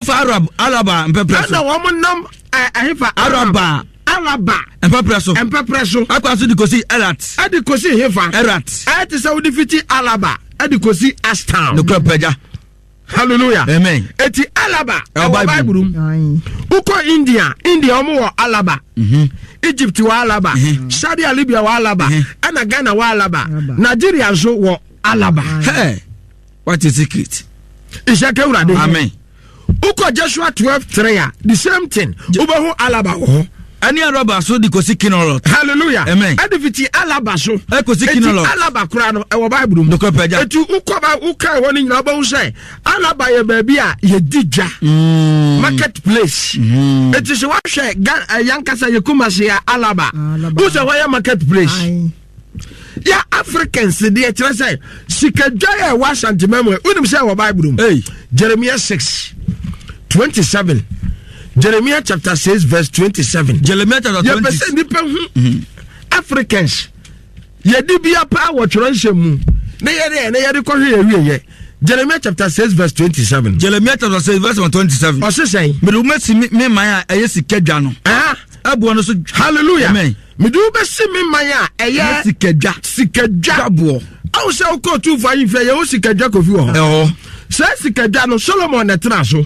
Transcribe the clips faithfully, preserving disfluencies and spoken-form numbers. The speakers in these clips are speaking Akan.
fa Arab Alaba mpepre na wo nam ahefa Araba Alaba mpepre so mpepre so akwa so di kosi Erat adi kosi hefa Erat ati sa odi fiti Alaba adi kosi Ashtown no klapeja. Hallelujah. Amen. Eti Alaba e Bible uko India India omo wo Alaba mhm Egypt wa Alaba Saudi Arabia wa Alaba ana Ghana wa Alaba Nigeria so wo Alaba. Hey, what is secret? Ishake urade. Amen. Uko Joshua twelve three the same thing. Ubehu Alaba wo. Ani Araba so di kosi Kinolot. Hallelujah. Amen. Adifiti Alaba so. E kosi Kinolot. Alaba kura no e wo Bible mu. Doko peja. Etu uko ba uka woni nyina ba wo say Alaba ye ba bia ye didwa. Marketplace. Etu se wa hwe yankasa ye kumase ya Alaba. Who say why marketplace? Ya Africans dey try say sikadwa ya wa santimemo unim say wo Bible mu. Hey, Jeremiah six twenty-seven. Jeremiah chapter six verse twenty-seven. Jeremiah chapter twenty. Ya pese nipa hu Africans. Ye di bia pa wo twonhye mu. Na ye dey na ye dey kohwe ye wiye. Jeremiah chapter six verse twenty-seven. Jeremiah chapter six verse twenty-seven. O se say, me do mesi me man a eye sikadwa no. Ah, abuo no so. Hallelujah. Amen. Me do mesi me man a eye sikadwa. Sikadwa abuo. Aw se o ko tu fa yin fe ye o sikadwa kofi wo. Eh ho. Se sikadwa no Solomon na tra so.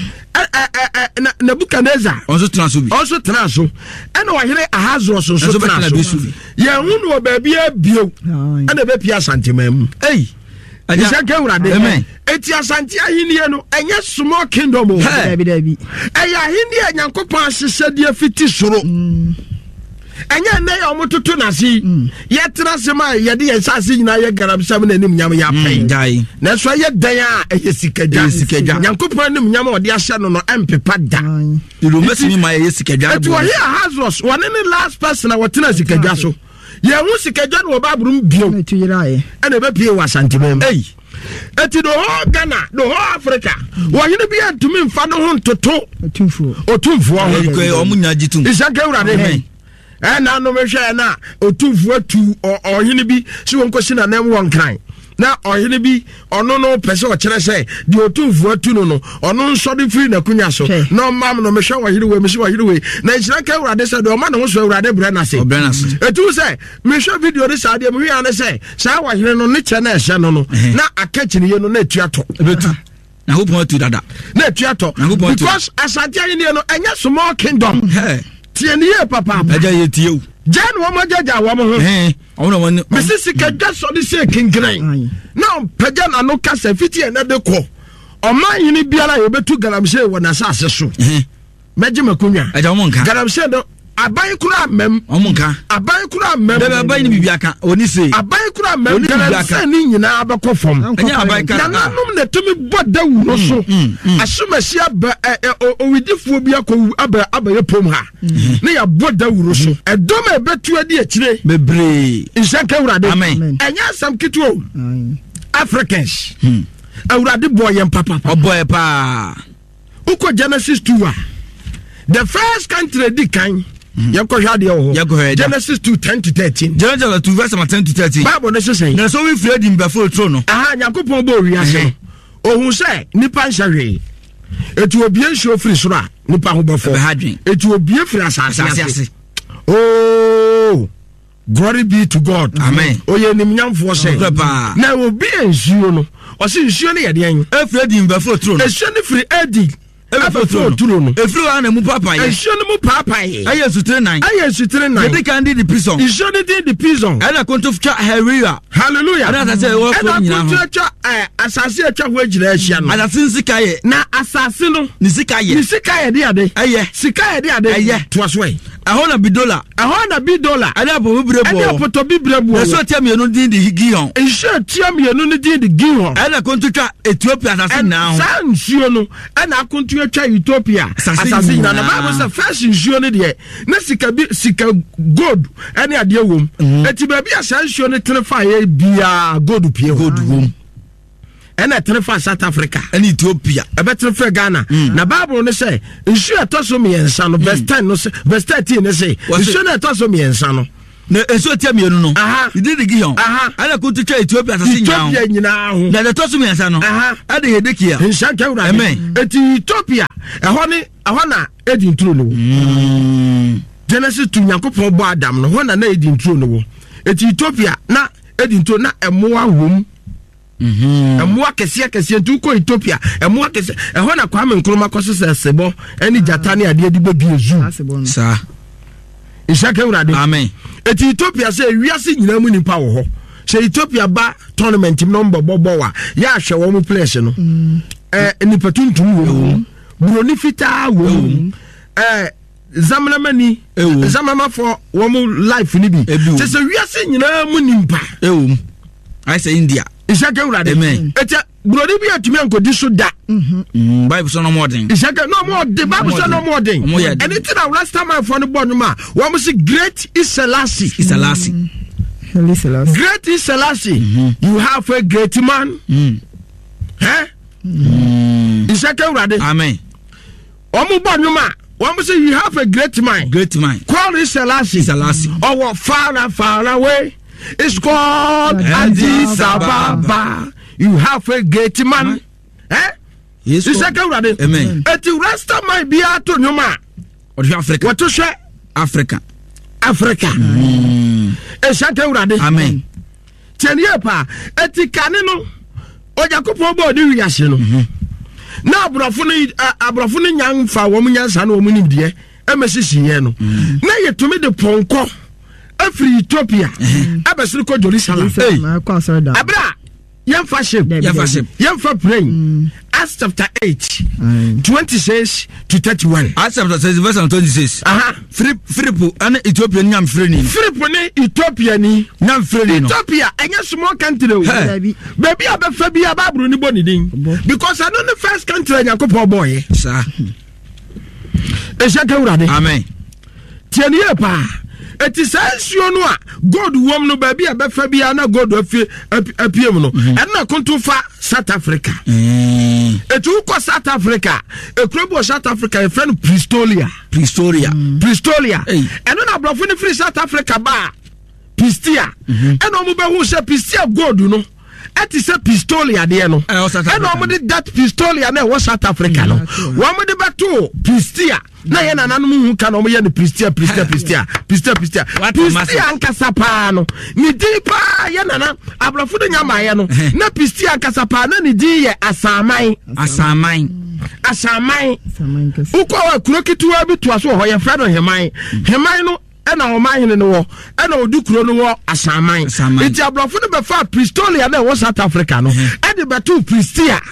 Na Nebuchadnezzar also transfer bi also transfer ena wa here Ahazros so transfer ye hu no ba bia bio ena be pia santemam ei aja ke urade eti asante ahini no enye small kingdom o dabi dabi eya ahini Nyankopon asesade afiti soro enye na ya omototo nasi ye trasema ye de ye sase nyina ye garamsam na nim nyam ya pai dai na so ye dan a ye sikadwa sikadwa Nyankopon nim nyam ode ahye no no empepa da ilu mesimi ma ye sikadwa eti wo here Ahazros one ni last person what na sikadwa so ye hu sikadwa no babrum bio na tuyirae ena be pie wasantemam ei eti do ho Ghana do ho Africa wo hene bi antumi mfa no ho ntoto otumfuo otumfuo ho omunya jitum isaka urade eh na no mehwe na otumfu atu ohene bi si won kosi na nam won kan na ohene bi ono no pese o kire se di otumfu atu no no ono nso de free na kunya so no mam no mehwe ohene we mehwe ohene we na nhyira ka urade se do ma no so urade bre na se etu se mehwe video de sa de mehwe ane se sa ohene no ne che na ehye no no na akachi ne no na etu ato ebetu na hope want to dada na etu ato because asante ayene no enya small kingdom tieniye papa aja ye tie jan wo mo jaja wo mo ho eh ono won Misisi Kedja so de say kingren now paja na no kasa fiti e na de ko oman yini biara ye betu galamse wo na sa so eh meje makunwa aja wo nka galamse do aban kura mem omo nka aban kura mem de aban ni bibia ka oni sei aban kura mem galamse ni nyina abakọ fom anya aban ka na nanum na tumi boda wuro so asomahia ba owidifo bi akọ aba aba ye pom ha na ya boda wuro so edom ebetu adi akire bebre inshanka urade amen enya sam kitwo Africans urade boy yem papa boy pa uko Genesis two a the first country di kan Yako hadi yo Genesis two ten to thirteen. Genesis two verse ten to thirteen. Bible ne say na so we free him before throne no. Aha Yakopon bo wi ase. Ohun say nipa nhahwe. Etu obi enhwo free soro a nipa ho before. Etu obi free asase ase. Oh, glory be to God. Amen. Oye nimnyamfo say. Na obi enhwo no. O se nhwo ne ye de en. E free him before throne. Ehwo ne free edi. Ever for Tuno. If you are a Mupapa, I show them Papa. I used to nine. I used to nine. They can't do the prison. You should do the prison. And I come to chat Hallelujah. Hallelujah. And I say, well, I chat assassin chat wage relation. And I think Sikaye. Na assassino. Nisikaye. Nisikaye, dear day. Aye. Sikaye, dear day. Aye. Twas way. I want a bidola. I want a bidola. I have a bibrebo. I put a bibrebo. That's what tell me you don't need the Gion. And sure tell me you don't need the Gion. And I come to chat Ethiopia now. Sans you know. And I come to Utopia assassin na Bible say first nsuo ne de na sika bi sika gold ene ade wom eti ba bi asa nsuo ne trefa ye bia gold pie gold wom ene trefa South Africa ene Ethiopia e be trefa Ghana na Bible ne say nsuo etoso me yensa no verse ten no verse thirteen ne say nsuo na etoso me yensa no na eso tia mienu no idi de Gihon ana kuntu twa Ethiopia asase nyaawo Ethiopia nyinaa ho na de toso miansa no ade Hedekia nshanka wura amen eti Ethiopia ehɔ ne ehɔ na edi nturo no Genesis two Nyankopɔn bɔ Adam no hɔ na na edi nturo no eti Ethiopia na edi nturo na ɛmoa wom mhm ɛmoa kɛse kɛse tu ko Ethiopia ɛmoa kɛse ɛhɔ na Kwame Nkrumah kɔso sɛ sebo ɛni jata ne ade adi bebi ezu sa nshanka wura de amen eti Ethiopia sɛ wiase nyina mu nipa wɔ hɔ sɛ Ethiopia ba tournament number bobo wa ya hwɛ wɔ mu players no eh nipa tuntum wɔ buroni fitaa wɔ eh zamlamani zamamafo wɔ mu life ni bi sɛ sɛ wiase nyina mu nipa ɛwɔ I say India isaka urade eti buroni bi atumi ankodi so da mhm Bible so no more thing isaka no more the Bible so no more thing anything that last time I found born ma wɔ mu say great is Selassie Selassie Great is Selassie. Mm-hmm. You have a great man. Mm. Eh? Mm. Is amen. Omu Banyuma. Omu say you have a great man. Great man. Call is Selassie. Selassie. Our far, far away. It's called Addis Ababa. You have a great man. Eh? Yes. Is amen. Eti rasta might be ato nyuma. What you Africa? What to say? Africa. Africa. Mm. Eshaka urade. Amen. Tienye pa eti kane no Ojakopon bo di wiase no. Na abrofo no abrofo no nyan fa wo mu nyansa na wo mu nimde emesisi ye no. Na yetumi de ponko afri Ethiopia abesiri ko Jerusalem. Abra yemfa ship yemfa ship yemfa praying. Acts chapter eight twenty-six to thirty-one. Acts chapter six verse twenty-six. Aha. Philip Philip and Ethiopian nyam freni. Philip ne Ethiopia ni nyam freni no. Ethiopia enye small country o. Baby abefa bi ababro ni boni din. Because I know the first country Yakopon boy. Sir. Eshaka urade. Amen. Tienie pa. Eti sansuo no a God wom no ba bi abefa bi na God afie apiem no ɛna konto fa South Africa etu ko South Africa ekrobo South Africa e friend Pretoria Pretoria Pretoria ɛno na brofo ne free South Africa ba Pistia ɛna omo be hu se Pistia God no eti se Pistolia de no ɛna omo de that Pistolia na wo South Africa no wo mo de beto Pistia na ye nananom hu ka na omo ye no Pistia Pistia Pistia Pistia Pistia Pistia ankasa pa no ni di pa ye nana abrafo de nyama ye no na Pistia ankasa pa na ni di ye asaman asaman asaman uko wa kurokitu wa bi to aso ho ye fra no heman heman no ena o mahene no wo ena odukuro no wo asaman enti abrofo no be fa Pistolia na wo South Africa no e de beto Pistia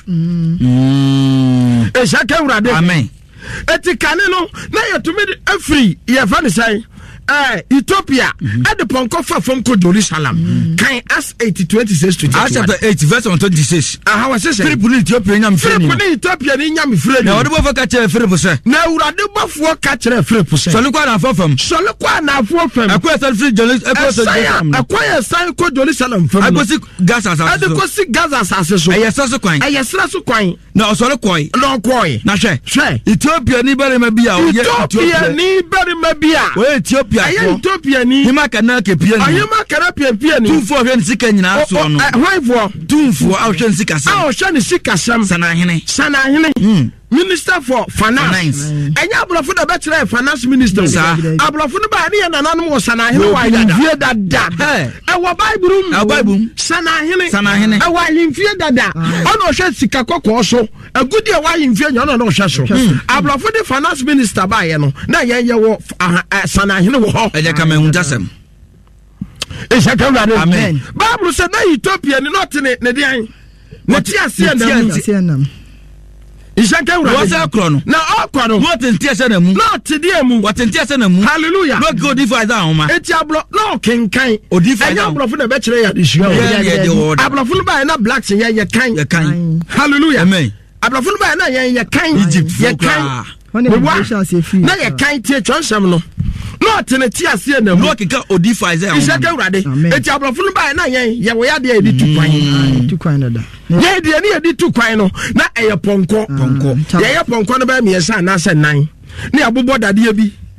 mm e shaka urade amen eti kane no na yetumi afri ye fa ne sai eh Ethiopia at the ponko fa from ko Jerusalem kan as eight twenty-six to Acts chapter eight verse twenty-six aha wa say Philip ni Ethiopia nyam freni Philip ni Ethiopia ni nyam freni na wode bofo ka kire Philip se na urade bofo ka kire Philip se sole kwa na afofam sole kwa na afofam akoya san free Jerusalem Jerusalem akoya san ko Jerusalem fam akosi Gaza sa akosi Gaza sa so ayesa so kwan ayesa so kwan na osole koi na koi na hwe hwe Ethiopia ni bere ma bia o Ethiopia ni bere ma bia o Ethiopia aye Ethiopia ni hima kana ke pia ni hima kana pia pia ni tumfo hwe nsika nyina so no hwanfo tumfo a hwe nsika sam a hwe ni sika sam sana hene sana hene Minister for Finance enya abrofo da betre finance minister abrofo no ba ne nananom wo sana hene wa yimfie dada e wo bible e bible sana hene sana hene e wa yimfie dada ono hwe sika kokko so agudi e wa yimfie nya ono no hwe so abrofo de finance minister ba ye no na ye ye wo sana hene wo ho e je ka mahun tasem e se ka wrade amen bible say na Ethiopia ni not ne ne dian ne ti ase na Ishanka ura what's that chrono na okwa no what in tiasa na mu na tede mu what in tiasa na mu hallelujah no go defy that homa eti ablo no kenkan odify enya ablofo na be kire ya dishua ablofo no ba na blacks ye ye kan ye kan hallelujah amen ablofo no ba na ye ye kan Egypt ye kan na ye kan tie twonsam no no tene ti ase na mu no keka odify that homa Ishanka urade eti ablofo no ba na ye ye wo ya de edi tu kwan tu kwan da ye de ne edi tu kwan no na eye ponko ponko ye ye ponko no ba miesa na se nan ne abobo dade bi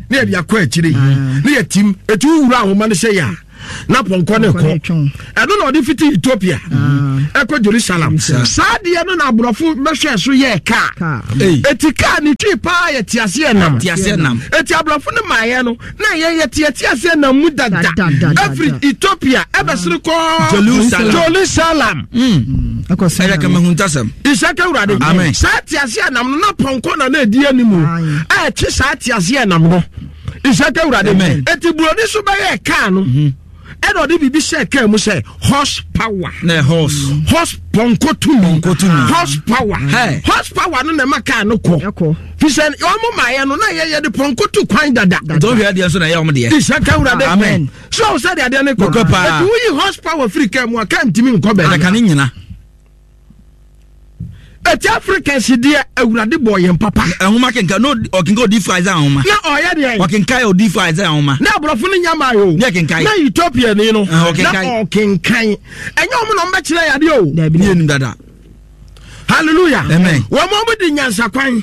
na yɛ de akɔ akyire na yɛ tim etu wura ahoma no sɛ ya na pɔnkɔ ne kɔ ɛno na ɔde fiti Ethiopia ɛkɔ Jerusalem saa deɛ no na aborɔfo mɛhwɛ so yɛ kaa eti kaa ne twi paa yɛ tiaseɛ nam tiaseɛ nam eti aborɔfo ne maayɛ no na yɛ yɛ tiaseɛ nam mu dada ɛfiri Ethiopia ɛbɛsere kɔ Jerusalem Jerusalem ɛyɛ kama huntasɛm isaka wurade amen saa tiaseɛ nam no na pɔnkɔ na na edi animu ɛɛkye saa tiaseɛ nam no isaka wurade eti buroni so bɛyɛ kaa no ɛna ɔde bibi hyɛ kaa mu sɛ horse power na horse horse pɔnkɔ tumi horse power hey. horse power no na ɛma kaa no kɔ fisɛ ɔmo maayɛ no na yɛyɛ de pɔnkɔ tu kwan dada dɔn hwɛ adeɛ nso na ɛyɛ ɔmo deɛ isaka wurade amen so ɔwɔ sɛ de adeɛ ne kɔ ɛti woyi horse power firi kaa mu a kaa ntimi nkɔ bɛɛ ɛdaka ne nyina eti Africans deɛ awurade bɔ yɛn papa ɛhoma kenka no ɔkenka odi fa Isaiah ahoma na ɔyɛ deɛ ɔkenka odi fa Isaiah ahoma na aborɔfo no nyama yo na kenka na Ethiopia ni no na ɔkenkan ɛnyɛ ɔmo na ɔmbɛkyerɛ yade o na bi ne dada hallelujah amen wɔn mo di nyansa kwan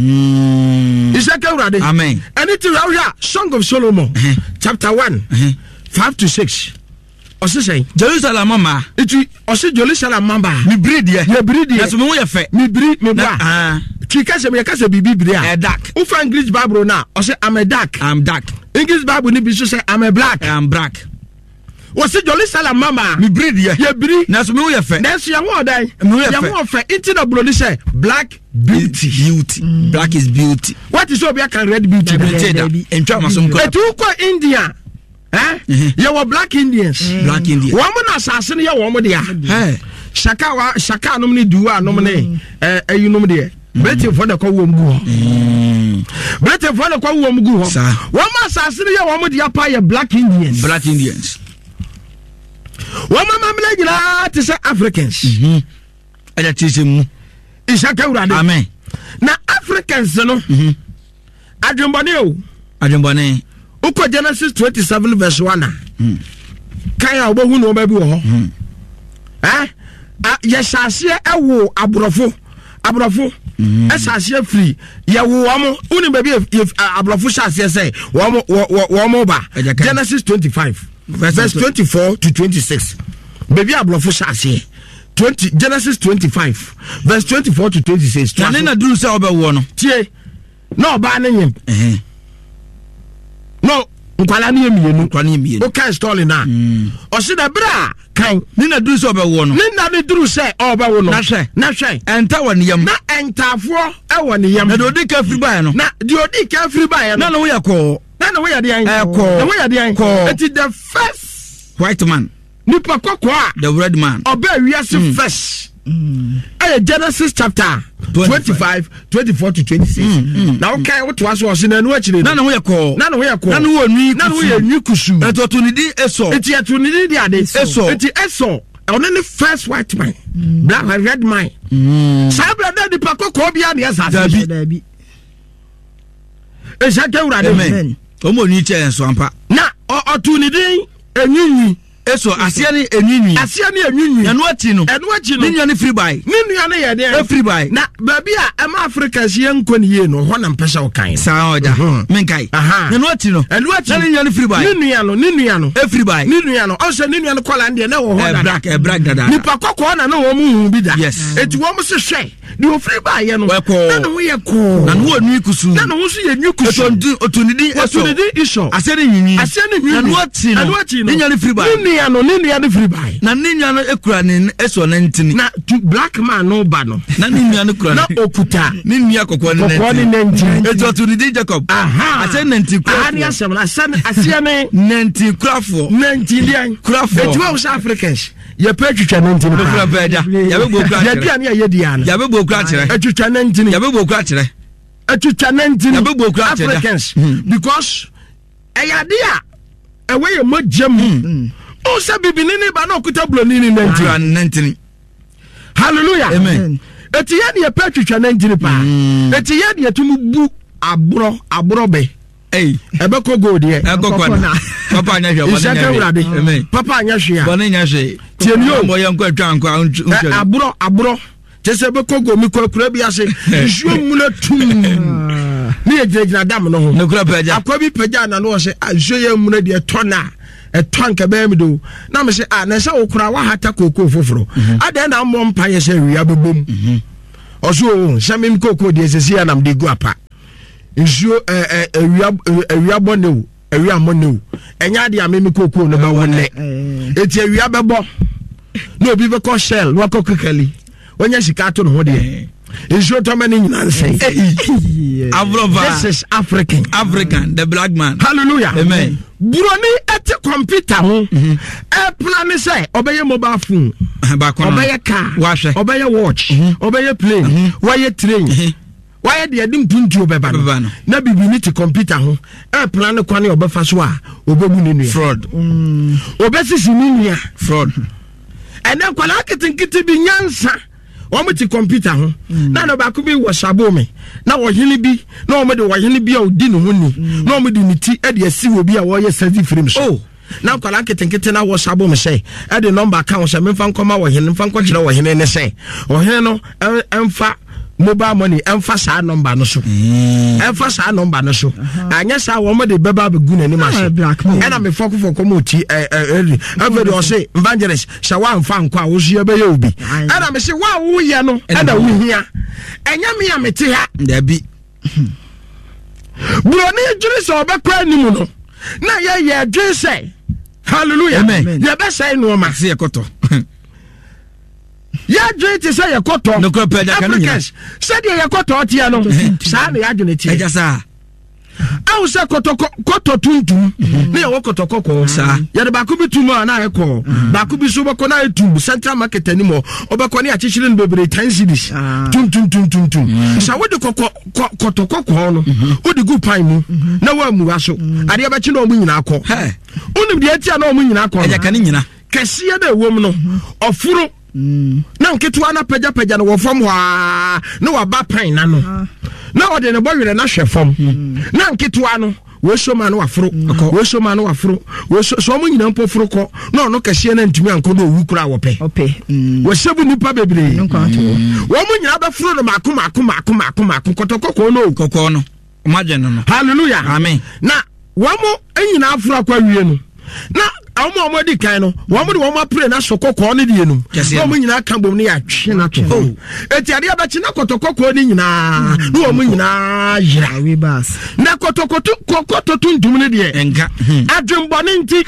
mm isaka awurade amen ɛne ti rawia Song of Solomon chapter one five to six ɔsesɛn Jerusalem mama iti ɔse Jerusalem mamba mi biri deɛ mi biri deɛ naso me ho yɛ fɛ mi biri mi bra ti kase me kase bibi biri a dark ufa English Bible na ɔse I'm a dark I'm dark English Bible ni bi so say I'm a black I'm black ɔse Jerusalem mama mi biri deɛ ye biri naso me ho yɛ fɛ naso yɛ ho ɔdan me ho yɛ fɛ yɛ ho fɛ inti na broni say black beauty beauty mm. black is beauty what is so be can red beauty entwa masom ko etu ko India eh you were black Indians mm. black Indians wo mo na asase ne ye wo mo de a eh shaka wa shaka nom ne duwa nom ne eh ayunom de Britain for the ko wo mgu ho Britain for the ko wo mgu ho wo mo asase ne ye wo mo de apa ye black Indians black Indians wo mo mamle nyina te say Africans mhm ada tise mu ishaka urade amen na Africans no mhm adwembone o adwembone uko Genesis twenty-seven verse one mm. Kaya obohu no ba bi wo ho mm. eh ye shase ewo abrofo abrofo mm. esase free ye wo wo uni ba bi abrofo shase say wo wo wo ba Genesis twenty-five verse twenty-four to twenty-six baby abrofo shase twenty Genesis twenty-five verse twenty-four to twenty-six na na duru say obewo no tie no ba na nyim eh no nkwala ne yemienu nkwala ne yemienu o kan story na o se da bra kan ni na duru se obewo no ni na ne duru se obewo no na hwe na hwe enta woni yam na entafo e woni yam na de odi ka free buy no na de odi ka free buy no na no wo yakọ na no wo ya de an e ko na wo ya de an it is the first white man nipa kokko a the red man oba wiase mm. first Mm. Hey, Genesis chapter twenty-five, twenty-four to twenty-six. Mm. Now, okay, what was was in a watch? None of your call, none of your call, none of your none of your new kusu. That's what you need. Eso, it's yet to need the other. Eso, it's eso. On any first white man, mm. black and red man. Sabra the Paco Cobia, yes, I be. It's a girl, amen. Omo ni che enswampa. Na o to need a new. Eso asia ni enwinwi asia ni enwinwi enu achi no enu achi no ninya ni free buy ni nua na ye de free buy na baabi a ema Africa sie nkoni ye no ho na mpesa o kan sa oja menkai enu achi no enu achi ni ninya ni free buy ni nua no ni nua no e free buy ni nua no o se ni nua no kola ndie na wo ho na black e black dada ni pa kokko na na wo mu hu bi da eti wo mu se hwe ni o free buy ye no na no ye ko na no onu ikusu na no so ye nyukusu otunidi otunidi iso asia ni nyinyi asia ni nyinyi enu achi no enu achi no ninya ni free buy no ni nua no free buy na ni nua no ekura ni eso na ntini na black man no ba no na ni nua no kura na okuta ni nua kokko ni kokko ni ntini eto to ni Jacob aha ase nanti kura aha ni asem na ase ase ne nanti kurafo nanti lian kurafo eto wo South Africans ye pa twitwa nantini no kura beda ya be bo kura ya bia ne ye dia no ya be bo kura kire etwitwa nantini ya be bo kura kire etwitwa nantini ya be bo kura kire Africans because ayadia ewe ye majam o se bibini ni ba na okuta bloni ni nantini hallelujah amen eti ye ne pa twitwa nantini pa eti ye ne tumu bu abro abro be eh ebe ko gold ye e ko kwana papa anya hwe bone nya amen papa anya hwe a bone nya hwe tienio mo ye nko atwa nko abro abro tese be ko go mi ko kura bi ase nsuo mu na tum ye jina dam no ho no kura peja akwa bi peja na no se ahwe mu na de tona e tonka ba mi do na me se ah na se wo kura wa hata koko foforo ade na mo mpa ye se wi abobom oso se mem koko de sesi ya nam de gu apa nsuo eh eh wi wi abone wi amone enya de amemi koko no ba wonne eti wi abebo no bi be ko shell no ko kekali wonya sika to no ho de nsuo to mani nyina nse this is African African the black man. Hallelujah. Amen. Buroni eti computer ho e plan say obeye mobile phone obeye car obeye watch obeye plane why train why the adim tuntu obeba na bibi ni ti computer ho e plan kwane obefa so a obebu nenu fraud obesisi nenu fraud ene kwala kitinkiti bi nyansa omo ti computer ho na no ba ko bi wo sabo me na wo hene bi na omo de wo hene bi a odi no ho ni na omo de ni ti e de asi wo bi a wo ye safety frame so oh na kwala kitinkiti na wo sabo me say e de number account say me fa nkoma wo hene fa nkwa kire wo hene ne say wo hene no emfa mobile money emfa sa number no so emfa sa number no so anya sa wo mo de beba be gu nani ma se e na me foko foko mo ti eh eh every o say evangelist sha wa mfa nkwa wo so ye be ye obi e na me se wa wo ye no e na wo hia enya me ya mete ha da bi bro ni jiri so be kwa ni mu no na ye ye dwe say hallelujah amen ye be say no ma se ekoto ya dwe ti say ekoto no ko peja kan nyina say de ekoto tia no sa na ya dwe ti eja sa awu se kotoko koto tuntum ne ye kotoko ko sa ya de ba ku bitumu na ye ko ba ku bi so bako na etum central market ani mo obako ne achichire no bebre ten cities tuntum tuntum tum sa wo de kokko kotoko ko no wo de gu pan mu na wa mu aso ade ba chi na o mu nyina akọ unim de atia na o mu nyina akọ eja kan nyina kese ya de wom no ofuro na nketua na peja peja no wo fam wa na wa ba pan na no na o de ne boyere na hwe fam na nketua no we so ma no waforo we so ma no waforo we so so mo nyina mpo foro ko na no kase na ntumi anko do wu kura wo pe ope we sebu nipa bebre wo mo nyina ba foro no mako mako mako mako mako kotoko ko no kokko no imagine no hallelujah amen na wo mo enyina aforo akwa wie no na awmo omo di kan no wo mo de wo ma pray na sokoko ne die no wo mo nyina kan bom ne ya twe na to eti ade abachi na kotokoko ne nyina no wo mo nyina yira we bas na kotokoto kokoto tuntum ne die enka adwembo ne nti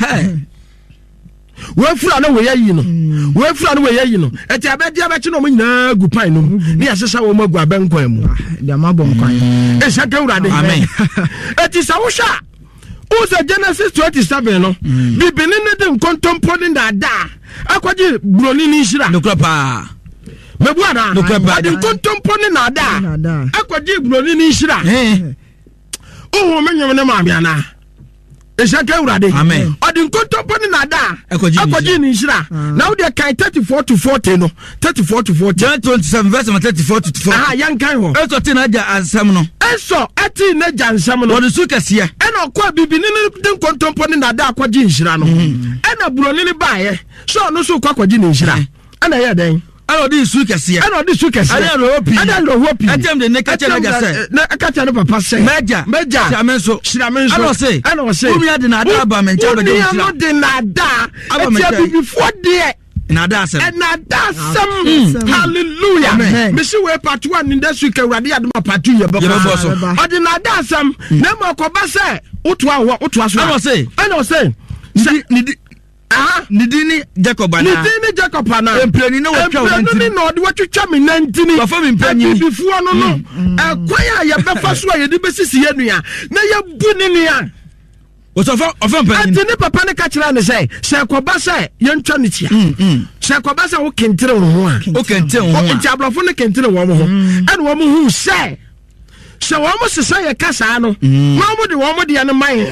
we fura na we yayi no we fura na we yayi no eti abedi abachi na wo nyina gu pan no ne ya sesa wo ma gu abenkwan mu de ma bom kwan e saka urade amen eti sa wo sha Uza Genesis twenty-seven no bibini ne de contemplating da da akwaji broni ni shira no krapa mebu ana no krapa de contemplating na da akwaji broni ni shira eh oh menyem ne ma biana esaka urade amen odi contemplating na da akwaji ni shira now they kai thirty-four to forty no thirty-four to forty John twenty-seven verse thirty-four to forty ah yan kan ho eso tin aja ansam no eso ati na jansam no won su kase e na kwa bibini ne de contemplating na da akwaji nshira no e na broni ni baaye so no so kwa akwaji ni nshira ana ya den ana odi su kase ana odi su kase ana ro hopi ana ro hopi atem de ne kache na gase na kache no papa se meja meja shamenso shamenso ana se ana se umi ade na da ba mencha be de umi ade de na da eti bibifo de na da asem na da asem hallelujah mesi we part one in this week awurade ade ma part two ye be so ade na da asem na ma ko ba se otua wo otua so ana se ana se ni ah ni dini Jacob ana ni dini Jacob ana emplani na watwa wantini na odi watwa me nantini ba fa me mpanyi bifuo no no ekwaya ye befa so ye de besisi ye nua na ye bu ni nua osofa ofa mpanyi atini papa ne ka kira ne say se koba say ye ntwa ne tia se koba say wo kentere wo ho a wo kentere wo ho a nti ablofo ne kentere wo mo ho ene wo mo hu say se wo mo sesa ye kasa no wo mo de wo mo de ne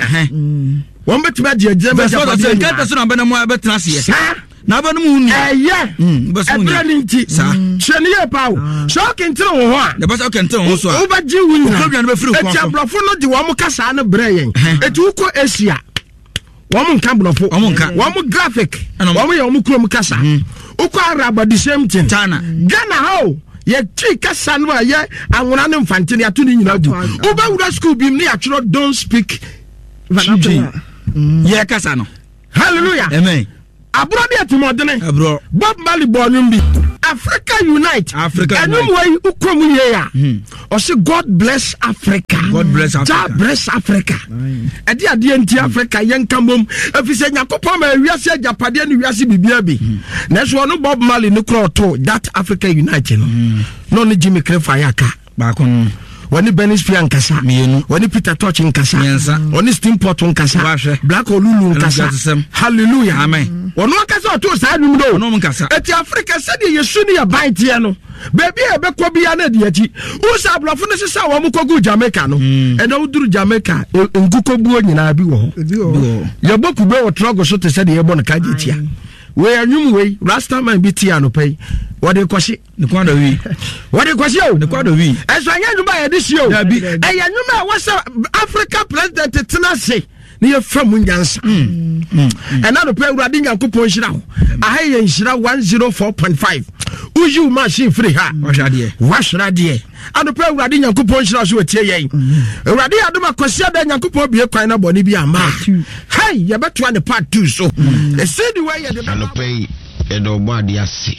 man wọ́n bẹ tí bẹ di ẹjẹ bẹ jẹ pàdé ẹni kẹtẹ sọ na bẹ ní mu ẹ bẹ tẹná sí yẹ na bẹ ní mu ní ẹyẹ ẹbẹrẹ ni nti sẹni yẹ pa o sọọkì ntẹ wọn hɔ a ẹbẹ sọọkì ntẹ wọn so a o bẹ jí wu nyina okuro bẹ firi kwan eti aborɔfo no di wɔn kasa ne brɛ yɛn eti wukɔ Asia wɔn nka aborɔfo wɔn graphic wɔn yɛ wɔn kurom kasa wukɔ Arab the same thing China Ghana ha o ye tri kasa no a ye anwona ne mfante ne ato ne nyina du oba wura school bim ne atwero don't speak vernacular ye kasa no hallelujah amen abro de atumodene abro Bob Marley born bi Africa Unite Africa Unite enu way ukom ye ya o say God bless Africa God bless Africa God bless Africa e de ade anti Africa yenka mom afise nyakopon ma wiase agapade ne wiase bibia bi na so no Bob Marley ne kro to that Africa Unite no no ne Jimmy Crefa yaka ba kon wani Benis Pia nkasa mienu wani Peter Touch nkasa wani Steamport nkasa Black Olulu nkasa hallelujah amen wono nkasa to sa num do wono nkasa eti Africa sede yesu ne ya bantie no baby e be ko bia na de achi wo sa blofo ne sesa wo mkogu Jamaica no e na uduru Jamaica nguko buo nyina bi wo ye boku be wo trogo so te sede ye bo na kaje tia we anyum we rasta man bi tia no pay what de kwashi ne kwado wi what de kwashi o ne kwado wi eso anya nyuma ye de hie o e ya nyuma wo sa Africa president tenase ne ye fam nyansa mm and no pay urade nyankopon hira ho aha ye hira one oh four point five uju machine free ha washade washade and pay urade nyankopon hira so wetie ye urade adoma kwasi ada nyankopon bie kwan na boni bi ama hey ye beto an part two so e say the way ye de and pay e do body ase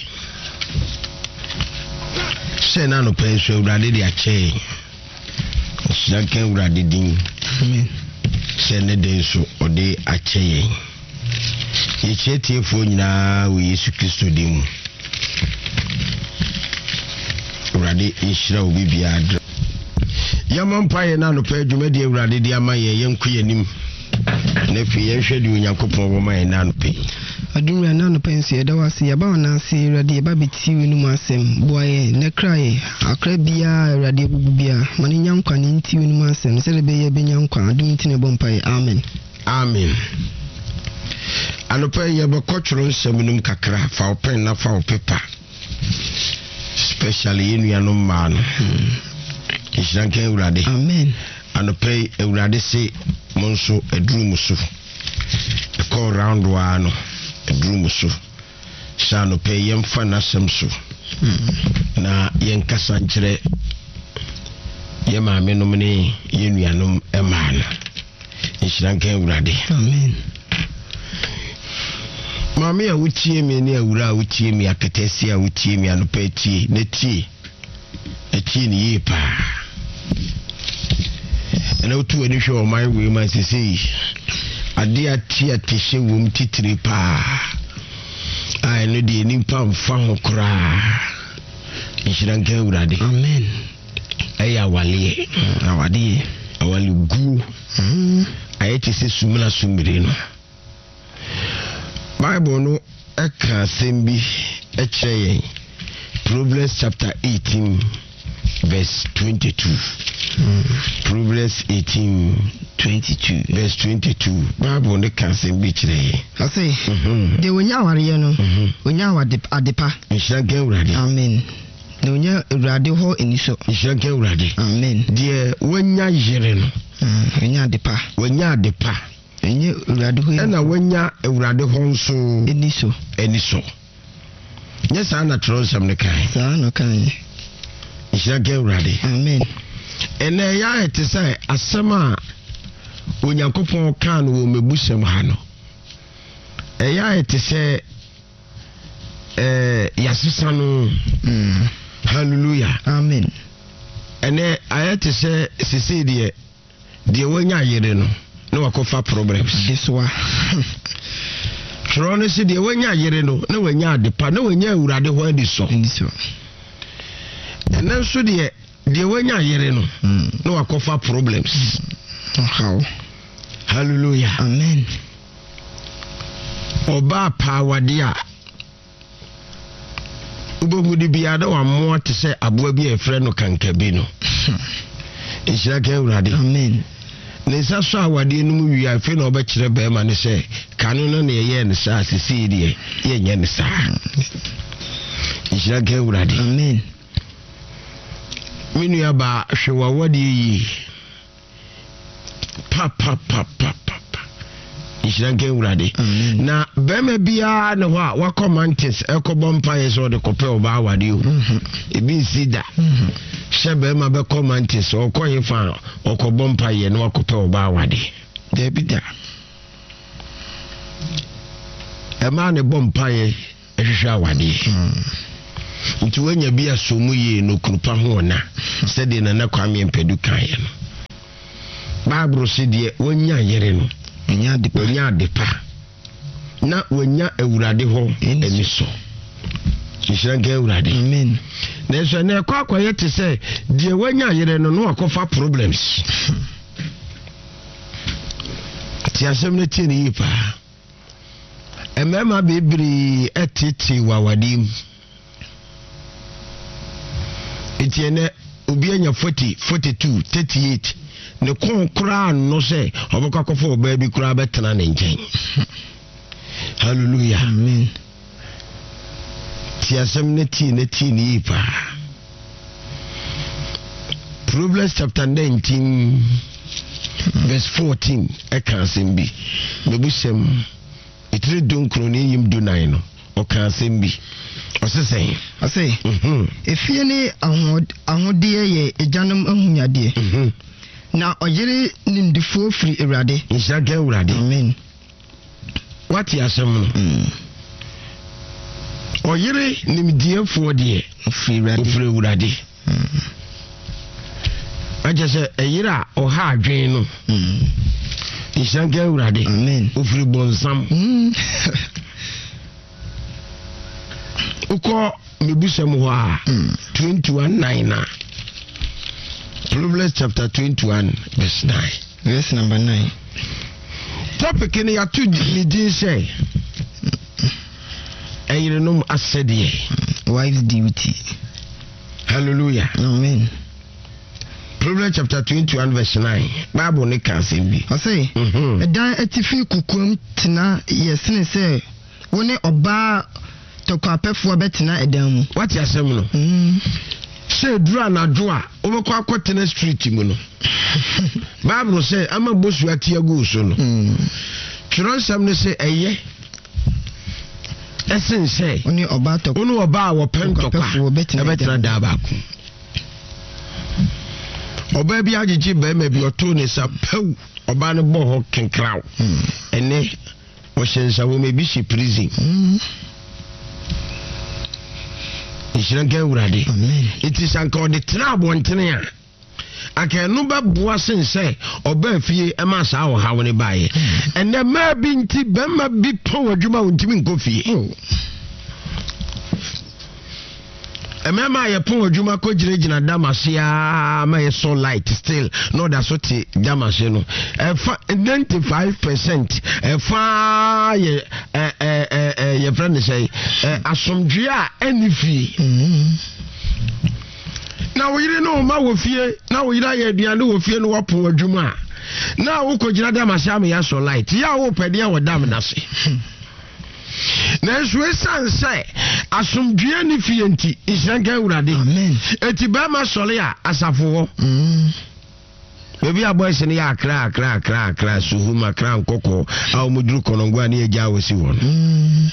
se na no pay so urade de ache shaken urade din amen se ne de so ode ache ye ye chetie fo nyina wo Yesu Kristo dim urade inshira obi bia adra yamampa ye na no pay dwuma de urade de ama ye yenku yenim na fi ye hwede onyankopon bo ma ye na no pay adumra na no pensi eda wase ya ba na se urade ba betiwi no masem boye ne kraye akra bia urade bubu bia mani nyankwa ne ntiwi no masem se be ye be nyankwa adum tine bompai amen amen anopa ye be kotworo nsamunum kakra fa open na fa opepa especially yenu no man ishanke urade amen anopa urade se monso eduru muso ko round wa no eduru muso shano pe yemfa na semso na yenkasa nkyere yema amenum ne yenuanom emana ishanke urade amen mami a wutie mi ne awura a wutie mi aketesi a wutie mi anopa tie ne tie etie ne yepa ena otu ani hwe o mai we man sisi ade atia teshe wom titiri pa ai no de nimpa mfa ho kra inshiranke urade amen aya wale awade awale gu ayeti se sumula sumire no Bible no eka sembi ekyeye Proverbs chapter eighteen verse twenty-two mm. Proverbs eighteen twenty-two verse twenty-two Bible no ka sembi kyereye I say mhm de wonya aware no wonya awade adepa inshanke urade amen de wonya urade ho eniso inshanke urade amen de wonya yere no wonya adepa wonya adepa enye urade ho na wonya urade ho nso eniso eniso yes ana tronsam ne kai sa no kan inshanke urade amen ene ya etisa asema onyankopon kan wo mebusem ha no eya etise eh yasisa no mm hallelujah amen ene ayetise sisi de de wonya yere no no wakofa problems this one Trone si de wonya yere no na wonya adepa na wonya urade ho adi so eniso ene nso de de wonya yere no na wakofa problems how hallelujah amen oba pawade a ubogudi bia da wa mo te se aboa bi e frɛ no kankabi no insha ka urade amen ne sa so awade no mu wi afi na obekire be ma ne se kanu no ne ye ne sa sisi de ye nye ne sa insha ka urade amen minu ya ba hwewa wade yi pa pa pa pa pa Ishanke urade. Na bema bia ne ho a wakomantis ekobo mpaye so de kope oba awade o. Ebi sida. She bema be komantis okoye fa okobo mpaye no wakope oba awade. De bida. Ema ne bom mpaye ehwehwe awade. Nti wanya bia somu ye no krupa ho na. Se de na na kwame mpedu kan ye no. Bible said de wanya yere no. Nya de nya de pa na wanya awurade ho eni so Ishanke urade. Amen. Na so na kwa kwa yete say de wanya yere no no akofa problems. Ti asem ne ti ni pa. Emema bebiri etiti wawadim. Etiene obi anya forty, forty-two, thirty-eight. Ne kon kura no se obaka kofo oba bi kura betena ne nchen. Hallelujah. Amen. Ti asem ne ti ne ti ni pa. Proverbs chapter nineteen verse fourteen e kan sembi. Mebusem itire don kroni yim do nine no. O kan sembi. O se say. O say. Mhm. Efie ni ahod ahode ye ejanum ahunyade. Mhm. Na oyere nimdifo free Ewurade. Ishanke Ewurade. Amen. What ya asem no? Mm. Oyere nimdiefo de free Ewurade. Free Ewurade. Mm. Aje se eyira oha adwen no. Mm. Ishanke Ewurade. Amen. Ofri bonsam. Mm. Uko mebusem ho a twenty-one nine na. Proverbs chapter twenty-one verse nine. Verse number nine. Topic in ya two ni din say. Ayirenum asede. Wife's duty. Hallelujah. Amen. Proverbs chapter twenty-one verse nine. Bible ne kan say bi. I say, edan etifi kukum tina yesene say woni oba tokapefo betina edan mu. What you say no? Mm. Say dura na doa obekwa akotena street mu no. Bible say ama bosu atia go so no. Mm. Tronsam ne say eye. Esen say oni oba to oni oba wo pentokwa betina da ba ku. Oba bi agigi ba ma bi oto ne sa pew oba ne bo ho kenkraw. Ene wo hyensa wo me bi shi prison. Mm. Ishanke Ewurade. Amen. It is anko de trabo ntene a aka no ba boa sense oba afie e ma sa wo ha woni bae ene ma bi nti be ma bi pon adwuma wontimi nkofie emema ye pon adwuma ko giregina damase a ma ye so light still no da so ti damase no e fa ninety-five percent e fa ye eh eh eh ye friend say asomdwe a enifi na wo yire no ma wo fie na wo yire ya aduane wo fie no wapon adwuma na wo ko gina damase am ya so light ya wo pede ya wo dam na se na so esan say asomdwe ni fie nti Ishanke Ewurade. Amen. Eti ba ma sole a asafo wo mm bebi aboy se ne ya akra akra akra akra suhuma akra nkoko a omuduru konongwa ne eja wosi won mm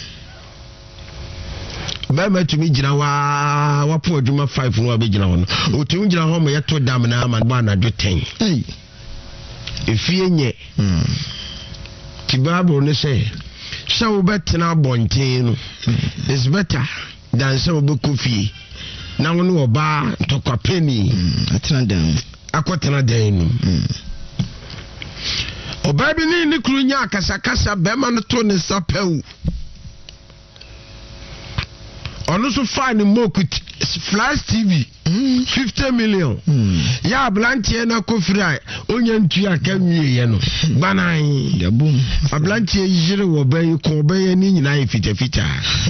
ba ma tumi gina wa wapo adwuma five no abegina won o tumi gina ho ma yeto dam na ama ba na do ten eh efie nye mm ti Bible ne say so betena bonten no is better than so be kofi na wono oba ntokwa penny atena dan akotena dan no oba bi ni ni kuru nya akasa kasa be ma no to ne sapew onu so fine mokut flash T V mm. fifty million mm. ya blantie na kofira onye ntu akanwie ye no banan de boom ablantie yire wo bayi ko bayi ni nyina ye fita fita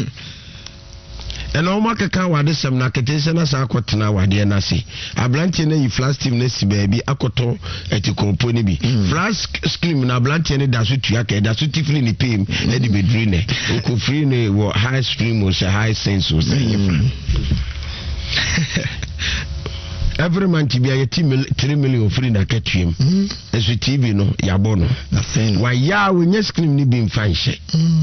ena o makaka wade sem na ketese na sa akotena wade na se ablantie na yi flash T V na si baabi akoto etikompo ni bi mm. flash screen na ablantie ne da so tua ka da so tifri ni pem e di bedru ne ko free ne wo high stream o se high sense o se every month bi a three million free na katuem eso T V no yabo no wa ya wo nye screen ni bi mfa nhye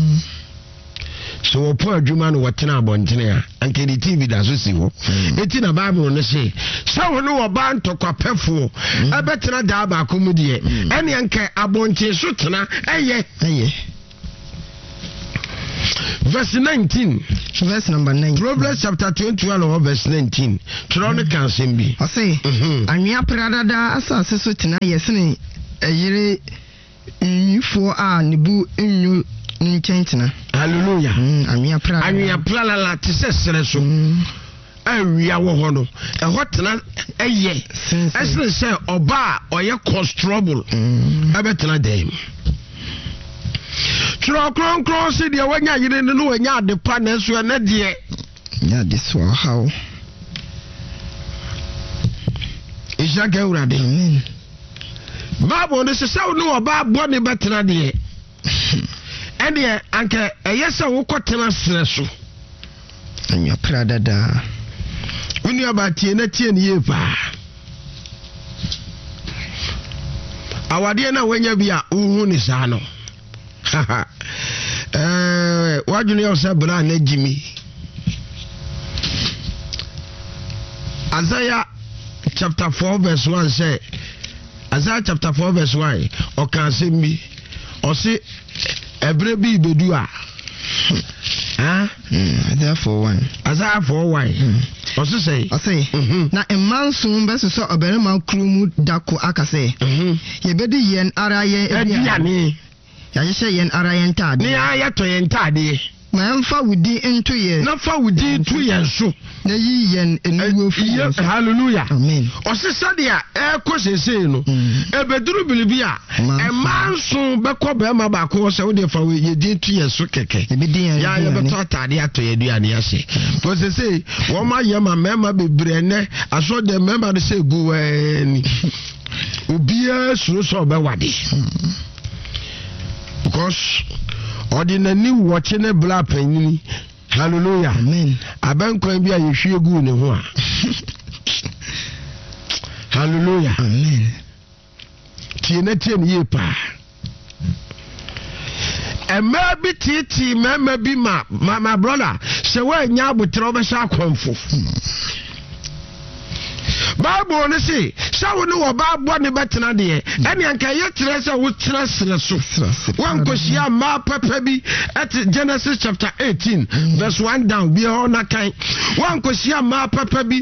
so opo adwuma no wotena abontene a anke di T V da so si ho eti na Bible no say sawo no oba ntokwa pefo abetena da ba komu de ene anke abonte so tena eye eye verse nineteen verse number nine Proverbs chapter twenty-one verse nineteen tro kan sembi I say anwea pradada asase so tena yesene eyire nyifo a nebu enyu ntentena hallelujah anwea pradada anwea pradada tisesere so awia wo ho no e hotena eye esene se oba oye cause trouble abetena dem Tro kron kron si de wanya yire no wanya adepa na so na de nya de so how Isha ke urade amen Bible no se saw no oba bo ne betena de ene anke eyesa wo kotena sere so anya pradada uni abatie na tie ne yepa awade na wanya bia uhu ni sa no eh wajuni yosa bra na jimi Isaiah chapter four verse one say Isaiah chapter four verse one o kan se mi o se ebre bi bedu a ah Isaiah four one Isaiah four one o se say o say na emansun beso so oberema krumu dako akase ye bedi yen ara yen ediane ya yeshe yen ara yen tade ni aya to yen tade ma mfa wudi into ye na fa wudi tu yen so na yi yen enuwo fi hallelujah amen o se sade a e ko sese no e beduru bilibi a e manso be ko be ma ba ko se wo de fa we ye di tu yen so keke ya ye be to tade ato ye duane ya se ko sese wo ma ye ma mema bebre ne aso de mema de se gu ni obia suro so be wade because ordinary watching a black penny hallelujah amen abankwan bi a yehwie gu ne ho a hallelujah amen tie na tie ne yepa ema bi titi mama bi ma my brother se wa nya abotro be sha kwamfo Bible no say sawo no wo ba bo ne betena de ene anka ye tere se wo tere sere so wan kosia ma papa bi at Genesis chapter eighteen verse one down bi ho na kan wan kosia ma papa bi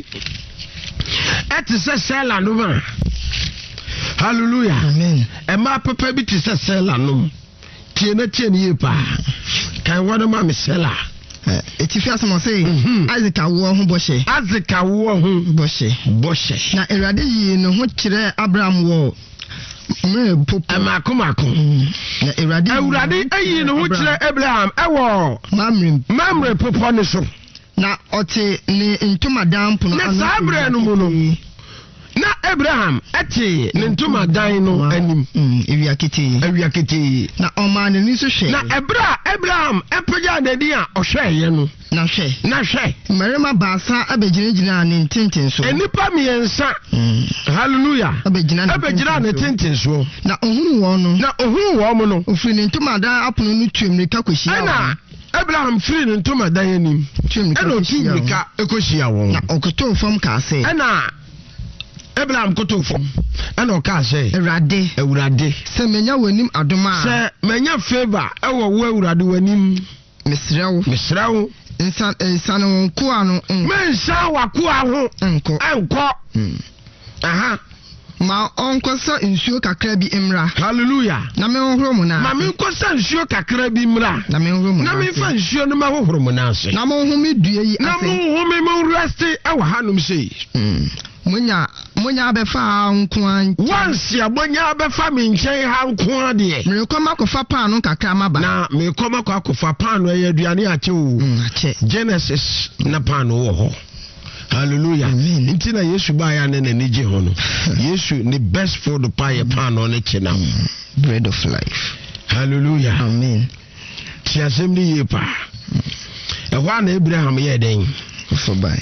at se sela no ma hallelujah amen e ma papa bi ti se sela no tie na tie ne yepa kan wona ma me sela eti fi asemo say Isaac awo ho boshe Isaac awo ho boshe boshe na erade yi no ho kire Abraham wo me popo amakomako na erade erade ayi no ho kire Abraham ewo mamre mamre popo ne so na ote ni ntomadan pono na sabre no mu no na Abraham ati ne ntoma dan no anim ewia kete ewia kete na oma ne ni so hwe na ebra Abraham epaja na di a ohweye no na hwe na hwe marema baasa abegyinagina ne ntenten so enipa miensa hallelujah abegyina abegyina ne ntenten so na ohunu wo no na ohunu wo mo no ofiri ne ntoma dan apono no tuemrika kohyia na Abraham free ne ntoma dan anim tuemrika ekohyia wo na okoto fam ka se na Abraham koto fom ana o ka say Ewurade Ewurade se menya wanim adoma se menya favor ewo wo Ewurade wanim mesrew mesrew insan insan wonko ano mensa wako aho enko enko aha ma onko sa nsuo kakra bi imra hallelujah na me hohoro mu na ma me nko sa nsuo kakra bi imra na me hohoro mu na me fa nsuo no ma hohoro mu na ase na mo humi due yi ase na mo humi mo rest ewo hanum sei munya munya abefa nko an once abonya abefa me nchen ha nko ade me koma kofa pan no kakra maba na me koma kwa kofa pan no ye aduane ache o ache Genesis na pan wo ho hallelujah nti na Yesu ba ya na n'ije ho no Yesu ni best food pie pan no ne che na bread of life hallelujah amen ti asem ni ye pa e wa na Abraham ye den for by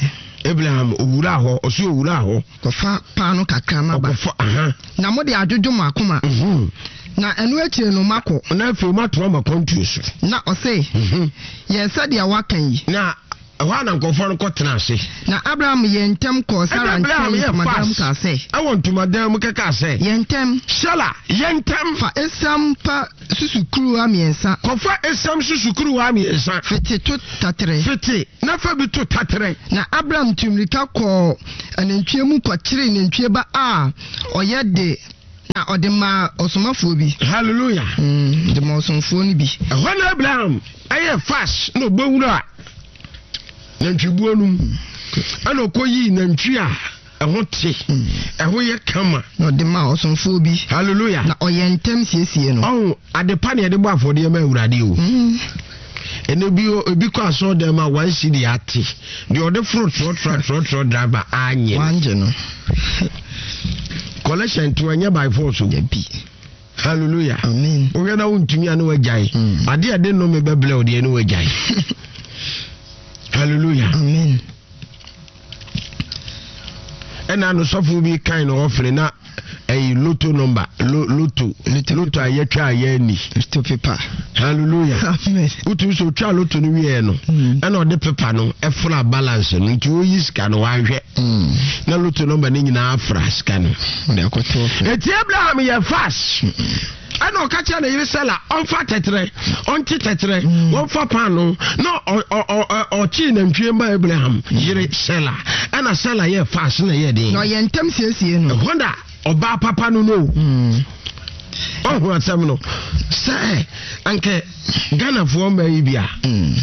Abraham owura ho oso owura ho kofa pa no kakra ma ba kofa aha na mo de adwodwo makoma mhm na enu akire no mako na afi ma to ma kontuo na ose mhm ye said ya wakan yi na wa na nkofo no kotena ase na Abraham ye ntem ko Sarah ntem madam ka se I want to madam ka ka se ye ntem shala ye ntem fa esam pa susukuru amiensa kofa esam susukuru amiensa fete to tatre fete na fa bi to tatre na Abraham tumrika ko anantwie mu ko kire nantwie ba a oye de na odema osomafo bi hallelujah mm de ma osomfo ni bi when Abraham aye fast no bowura nantwibuo num ana okoyi nantwi a ɛho te ɛho yɛ kama na odema osomfo bi hallelujah na oyentem siesie no oh adepa ne de bo afode ma awurade o ene bi obi kwa so dem a wan si di ate de ode fruit fruit fruit fruit fruit driver anye wanje no collection to anya by force o bi hallelujah amen o we na wontumi anu wagyae ade ade no me beble o de anu wagyae hallelujah amen ena no sofo bi kind of offering na a lotto number lotto lotto ayetwa ayani to paper hallelujah amen utu so twa lotto no wie no ena ode paper no e full balance no nti o yi sika no wanhwe na lotto number ni nyina afra sika no de akoto eti Abraham ye fast ana o kacha na yiri sela on fa tetre on ti tetre won fa pan no no o chi na ntwe ma Abraham yiri sela ana sela ye fast na ye de no ye ntem siesie no honda oba papa no no mm oh hu asem no say anke Ghana fo ma yibia mm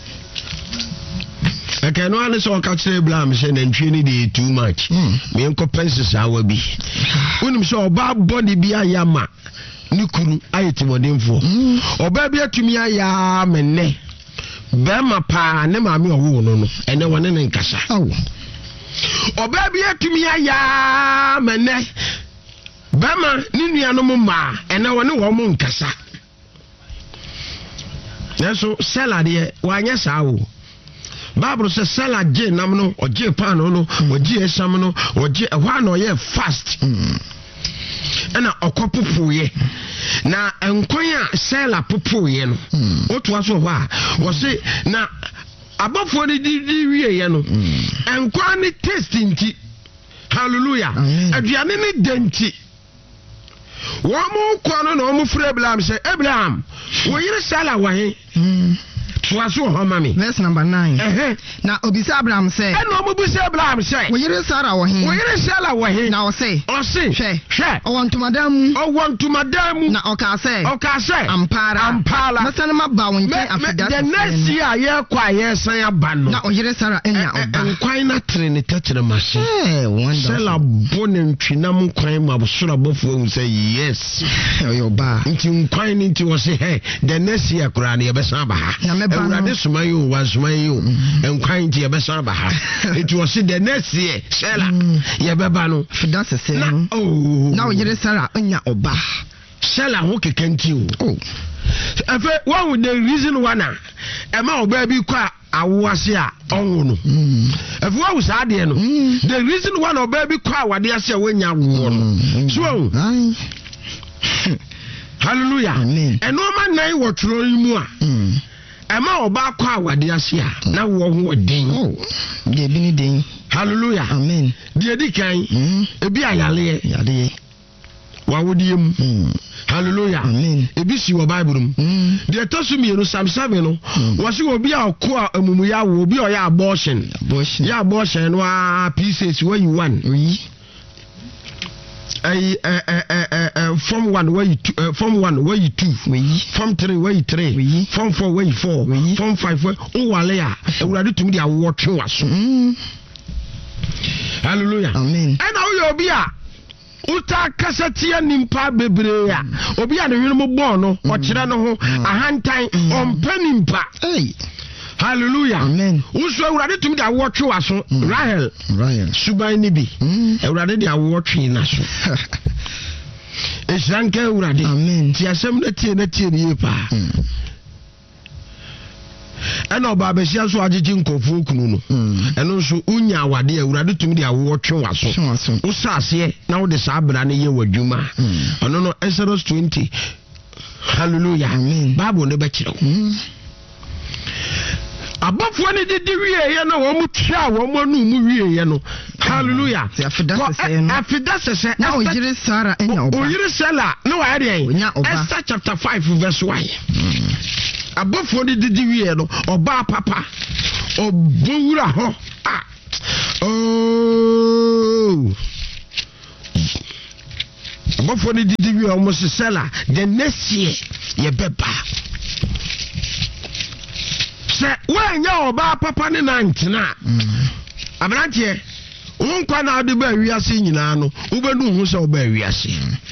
aka no ane so kacha Abraham she na ntwe ni de too much me enko penses awa bi unim so oba body bi ayama nikuru ayetimodemfo oba bi atumi aya menne bema pa ne maame owo no no ene wone ne nkasa oba bi atumi aya menne bema ni nuanom ma ene wone wo mo nkasa yeso sela de wanye sawo Bible says sela je nam no oje pan no oje esam no oje ehwa na oye fast ana okopopoye na enkwan a sela popoye no oto aso ho a wo se na abafo ni di wiye no enkwan ni tasting ti hallelujah aduane ni denti wo mo kwa no na wo mo frɛ Abraham sɛ Abraham wo yire sela wa he Twaso ho mami verse number nine eh na obisa Abraham say e no obisa Abraham say wo yire Sarah wo he wo yire Sarah wo he na o say o say hwe hwe o want madam o want madam na o ka say o ka say ampara ampara masana maba wo nche afida the next year ye kwa ye san aba no na o yire Sarah enya oba nkwan na tere ne tetere mase eh wonderful Sela bonen twinam nkwan ma bosora bofo hu say yes yo ba nti nkwan ni nti wo say hey the next year kura ne ye besan aba ha Urade suma yo wasuma yo enkwan ti ye besan ba ha eti wo se the next year Sela ye beba no fida sese na oh na o yire Sarah anya oba Sela ho kekanti o oh efe one with the reason one na e ma oba bi kwa awase a onwo no efe wa wusa ade no the reason one oba bi kwa awade ase a wanya wo no so hallelujah amen eno ma nai wo tro mu a Ema oba kwa awade ase a na wo ho den oh de bi ni den hallelujah amen de di kan ebi ayale yade wa wodiem hallelujah amen ebi si wo bible mu de tosu mi Psalm seven no wo se obi a ko amumu ya wo obi o ya abortion abortion ya abortion no a pieces where you want oui eh eh eh eh form one where you uh, form one where you two oui form three where you three oui form four where you four oui form five where o wale a ewurade tumi dia wo twe waso hallelujah amen and now you obi a uta kasatia nimpa bebre a obi a ne hwene mo bon no o kire no ho ahantan on panimpa hey hallelujah amen uso ewurade tumi dia wo twe waso Rahel Rahel suban ni bi ewurade dia wo twe na so esranka ewurade amen ti asem na tie na tie ni pa ɛna ɔba abɛhyia so agyegye nkɔfo kunu no ɛno nso unya awade awurade tumi de awo twe waso usaseɛ na wo de saa bra ne yɛ wadwuma ɔno no Exodus twenty. Hallelujah. Bible ne bɛkyerɛ wo abafo ne didi wie ye na wo mu twa wo mu anu mu wie ye no. Hallelujah. Afida sese no afida sese na oyire Sara enya oba oyire Sela na wa de Esther chapter five verse one. Abafo ne didi wie no oba papa obowura ho ah oh abafo ne didi wie o mo Sela the next year ye beba se wanya oba papa ne nantena abrantie unkwa na ade ba wiase nyina no ubenu hu se oba wiase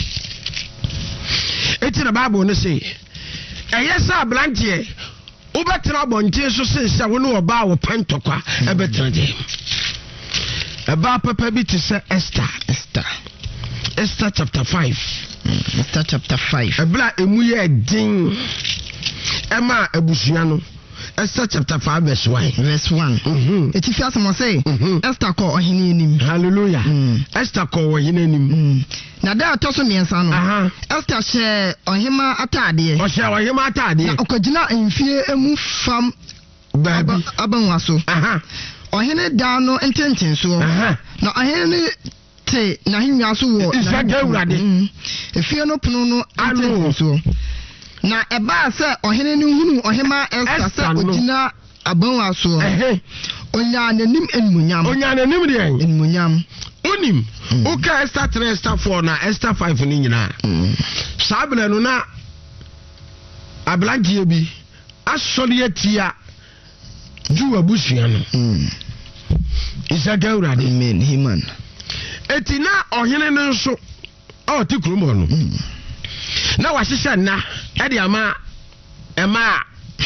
eti na Bible ne say eyesa abrantie ubetra bontie so se se wo ne oba wo pantokwa ebetra de eba papa bi te se Esther Esther Esther chapter five. Esther chapter five. Ebla emu ye din ema abusua no Esther chapter five verse one. Verse one. Mhm. Eti fi asemo say Esther ko ohene enim. Hallelujah. Esther ko ohene enim. Na da atoso miensa no. Aha. Esther she ohema atade. O she ohema atade. Na okogina emfie emu fam baby abanwa so. Aha. Ohene da no ententen so. Aha. Na ohene te na hinwa so wo. Isaga urade. Efie no pono no ententen so. Na eba se ohene ni hunu ohema Esther se ogina abanwa so eh onya nanim enmunyam onya nanim de enmunyam onim uka Esther three Esther four na Esther five ni nyina sabele no na ablantie bi asori atia ju abusua no Isaga urade amen himan etina ohene no nso o ti kromo no na wahyehyɛ na ɛde ama ɛma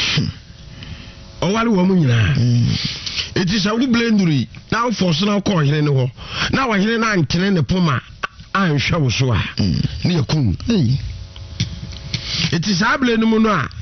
ɔwale wɔ mu nyinaa eti sɛ wo blenduri na wo force na kɔ hene ne hɔ na wo hene na ntene ne poma anhwɛ wo so a ne yakum eti saa blend mu no a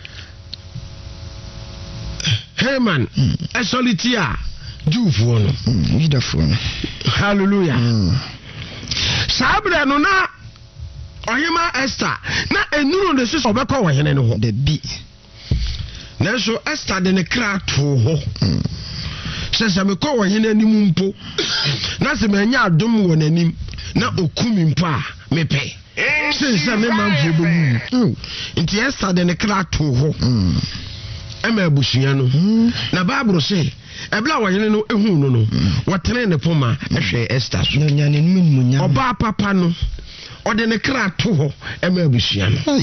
Haman esoliti a Jewfo no Judafo no hallelujah saa blend no na Oyema Esther na enuru de so obekọ wo hene ne ho de bi na so Esther de ne kra to ho se se me kọ wo hene anim mpo na se me nya adom wo nanim na okumi mpo a me pe se se me manfo be mu nti Esther de ne kra to ho e ma abusua no na Bible say ebla wo hene no ehu no no wotene ne poma ehwe Esther so nya ne num nya oba papa no ode ne kra to ho e ma abusua no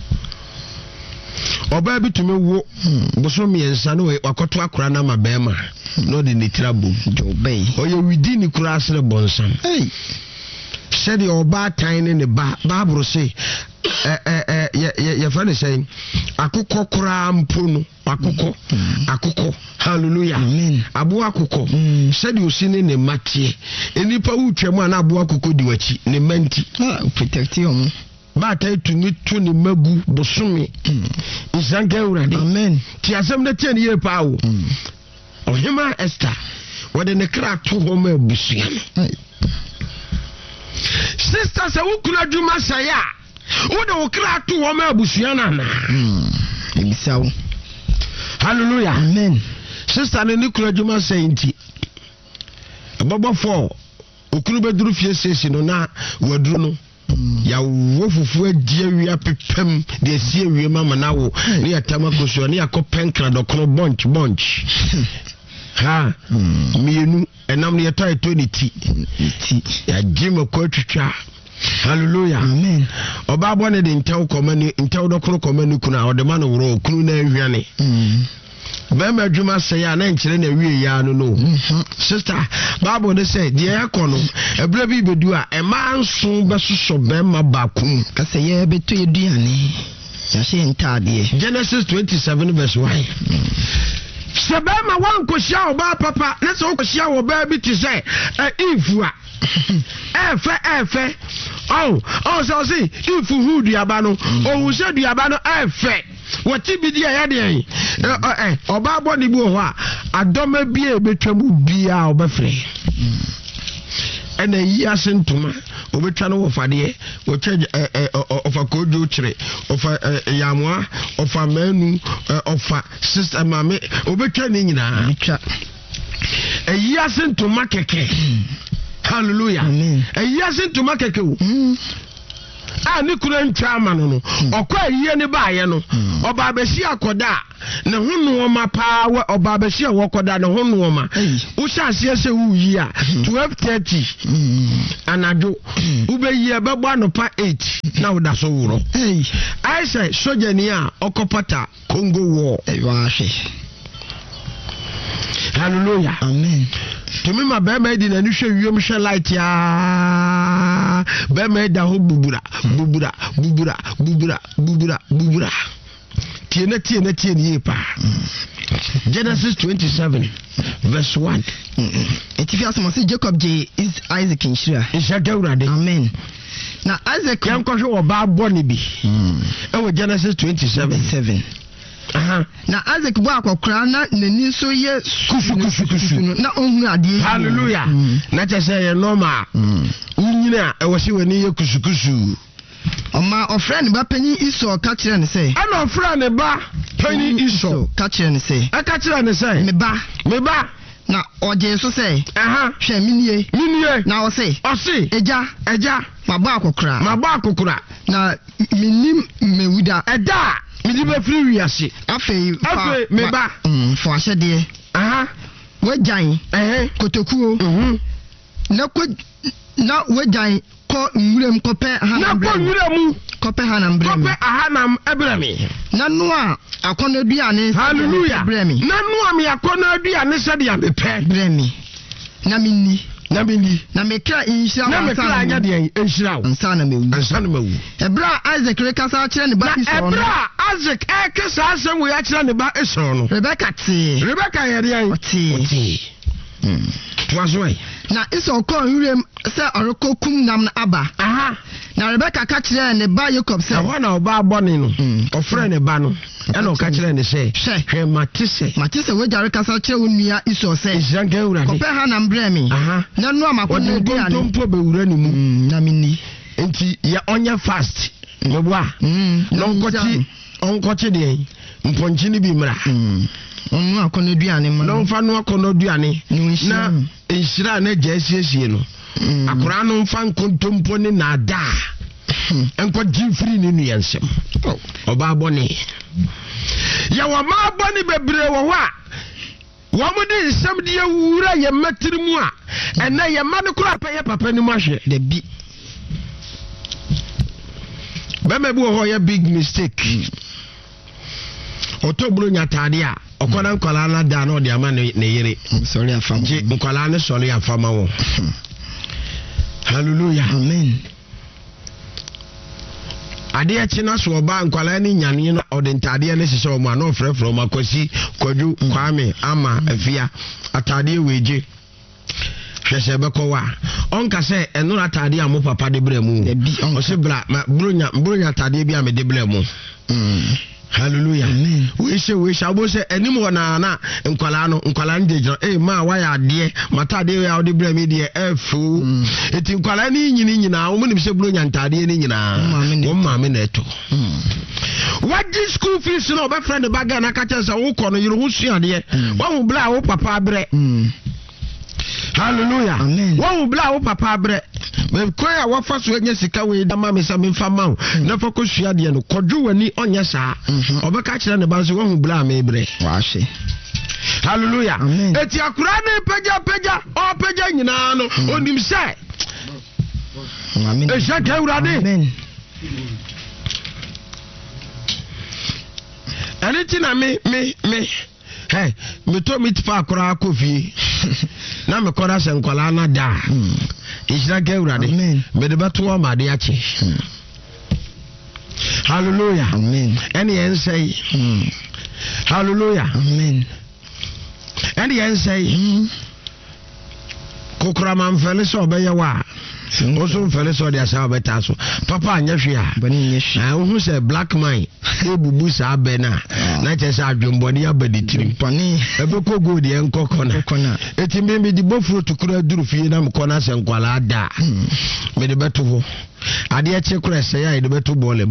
oba bi tumi wo boso miensa no wakoto akora na mabema no de ne trabo jobei oye widi ni kura asre bonsam hey said oba tan ne ba Bible say eh eh eh ya fa ne say akukọ kura mpo no akukọ akukọ hallelujah amen abo akukọ said osi ne ne matie enipa wutwam ana abo akukọ di wachi ne manti ah protect you ba tai tumi to ne magu bosome izanga urade amen ti asem na tie ne ye pa wo ohima Esther wode ne kra to ho ma abusua no sister se wukuna djuma saya wo de wo kra to ho ma abusua na na ebisawo hallelujah amen sister ne kura djuma sayinti ababa four okunu beduru fie sesi no na waduru no ya wo fufu adia wi apepem de asie wi mama na wo ne yatama koso ne yakopenkra dokro bunch bunch ha mienu enam ne yata twenty ti ya jima ko twitwa hallelujah amen oba bone de ntaw komani ntaw dokro komani kuna odema no woro kunu na ahwane bema adwuma sey ana nkire na wie ya no no sister Bible dey say de ekono ebra bi bedu a ema nso besoso bema bakum ka say ye beto eduane ya she ntade Genesis twenty-seven verse one Sebema wan ko hia oba papa na se ko hia oba bi ti say ifu a efe efe oh oh so see ifu hu duaba no oh se duaba no efe What be the idea? Eh, Oba boni bu ho a adoma bi e betwa mu bia obefre. Ena yi asentuma obetwa no wofade wotwa ofa kojo kire ofa yamwa ofa manu ofa sister mame obetwa ni nyina betwa eyi asentuma keke. Hallelujah. Amen. Eyi asentuma keke wo. Ah, ni kura ntwa ama no no okwa yiye ne baaye no oba abeshi akoda ne hunu oma pa oba abeshi awokoda ne hunu oma wo hyase ese wu yi a twelve thirty anado ube yi ebebo anopa eight na wo da so wuro eh I say soja ni a okopata Congo war eh wa hwe. Hallelujah. Amen. To me my bema di na ni hwe wiem hwe light ya bema da ho bubura bubura bubura bubura bubura bubura tiene tiene tiene pa. Genesis twenty-seven verse one. If you ask me Jacob J is Isaac in Shira. Amen. Now Isaac yan ko hwe oba boni bi. E Genesis twenty-seven seven. Aha. Na Isaac bo akokra na nani so ye kusu kusu kusu na onhu ade. Hallelujah. Na che say ye normal. Unyina e wo se wani ye kusu kusu. Oma ofra ne ba pani Esau ka kire ne say. Ana ofra ne ba pani Esau ka kire ne say. E ka kire ne say. Me ba, me ba. Na oje so say. Aha. Hwe minie. Minie. Na o say. O say. Eja, eja. Maba akokra. Maba akokra. Na minim mewuda. Eda. Midi be free wiase afei afei me ba mm fo ahede aha wajan eh kotokuo mhm na ko na wajan ko nwurem kope hanam na ko nwurem kope hanam bremi kope hanam ebremi na no a akono aduane hallelujah bremi na no a me akono aduane se de amepe bremi na minni na minni na mekra inhira na mekra anya de enhira wo nsa na mewu nsa na mewu ebra Isaac rekasa kire ne ba Esau ebra Isaac ekasa asem wo ya kire ne ba Esau no Rebecca ti Rebecca yere yan ti ti mm twasoi na Esau ko nwurem se orokokum nam na aba aha na Rebecca ka kire ne ba Jacob se ho na oba abone no ofre ne ba no ena o ka kire ne se hwe matise matise wo jare kasa kire wo nua Esau se isranka ewura ko pe ha na mbremi aha na no amakona dia ne mpo be wura ni mu na minni enti ya onye fast mebwa no nkoti onkoti de mponchi ni bi mra onu akona aduane ma no mfa no akona aduane na enhira na jaasiesie no akora no mfa nkontompo ni na da enko jifri ni nu yansem oba abone ya wa ma abone bebre wo ho a wo mo de nsem de awura ye matiri mu a ena ye ma ne kura pa ye papa ni mu ahwe de bi bema bu ho ye big mistake otobro nyatade a okona nkola na da na odi ama ne yere sorry afam je nkola ne sorry afama wo hallelujah amen ade ya china so oba nkwala ni nyane no odentade ne sese o ma no frefro makosi kwadu kwame ama afia atade weje hwese bekowa onka se eno atade amu papa de bremu o se bra bronya bronya atade bi amede bremu mm hallelujah amen we say we shall bo say enim wona na nkwala no nkwala ndejiro eh ma wa ya de matade ya ode bremu de efu eti nkwala ni nyini nyina wo nim se bronya ntade ni nyina wo maame na eto what this school fees no be friend baga na ka chese wo ko no yiro hu suade wo hu bla wo papa bre hallelujah amen wo bla wo papa bre me koya wo fa so anya sika we da ma me sa me fa ma na fa ko sua de no kodwo wani onya sa obeka kire ne ba so wo bla me bre wa hye hallelujah eti akura ne peja peja o peja nyina no onim se amen e shaka urade amen aniti na me me me hey me to meet fa akura kofi na me kora se nkwala na da ishira ga urade me de beto o ma de ache hallelujah amen eni en say hallelujah amen eni en say kokora man fele so be ye wa also fele so dia sa beta so papa anya hwe a bani nya hwe ah wo say black man e bubu sa be na na che sa adwombodi abadi tirim pani ebe ko gold ye nkoko na eti me me di bofuro tukura duru fie na mko na se nkwala da me de beto ho ade e che kura se ya de beto bolem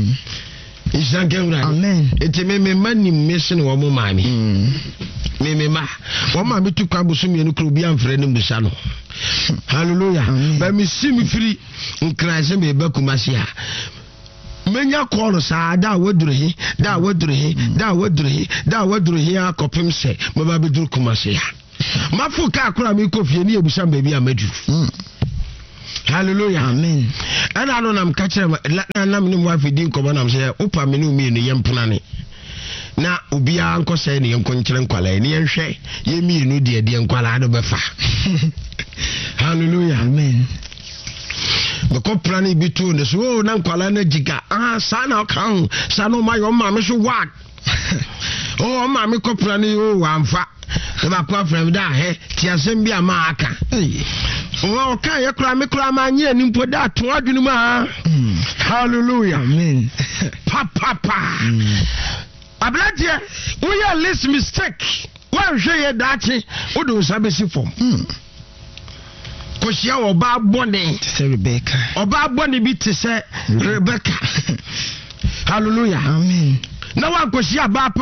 Amen. Eti me me mani mission wo mo mami. Me me ma. Wo mami tu kwa busu me no kro bi amfre ne mbusa no. Hallelujah. Ba mi si mi firi nkraise me be kumasi a. Menya call sa da waduru hi, da waduru hi, da waduru hi, da waduru hi akopem se, me ba be duru kumasi a. Mafu ka akura mi ko fie ni ebusa baby amadu. Hallelujah. Amen. And I don't am catching na nam ni mo afidi nkoba nam say opa me no mi ni yempuna ni na obi anko say ni yenko nkyere nkwala ni yenhwe ye mi nu de de nkwala do befa. Hallelujah. Amen. Beko plani bitu ne so na nkwala na jiga ah sana kan sana ma yo ma me so what. Oh ma me ko plani o amfa ba kwa from da he ti asem bi ama aka. Oh, can you cry me cry my year and put that to what you know? Hallelujah. Amen. Papa. Abladia, we are less mistake. Why show you that? What do you say for? Because you are Bob Bonnie, say Rebecca. Or Bob Bonnie beat to say Rebecca. Hallelujah. Amen. No one could see about